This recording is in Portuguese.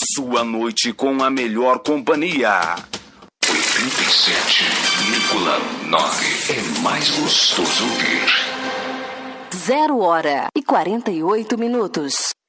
sua noite com a melhor companhia. 87,9 é mais gostoso ouvir. 0h48.